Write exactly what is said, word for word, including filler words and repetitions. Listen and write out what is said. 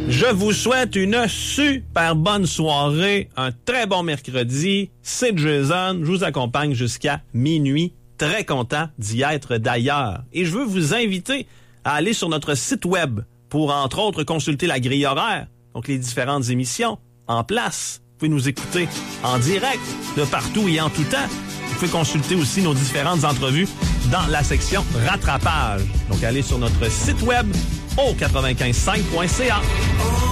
Je vous souhaite une super bonne soirée, un très bon mercredi. C'est Jason, je vous accompagne jusqu'à minuit. Très content d'y être d'ailleurs. Et je veux vous inviter à aller sur notre site web pour, entre autres, consulter la grille horaire, donc les différentes émissions en place. Vous pouvez nous écouter en direct, de partout et en tout temps. Vous pouvez consulter aussi nos différentes entrevues dans la section rattrapage. Donc, allez sur notre site web au quatre-vingt-quinze cinq point c a.